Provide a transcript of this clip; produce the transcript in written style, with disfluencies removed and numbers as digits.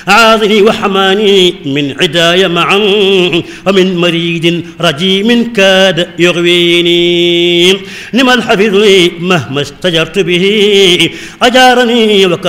عاذني وحماني من عداي معا ومن مريد رجيم كاد يغويني. نم الحفيظ لي مهما استجرت به أجارني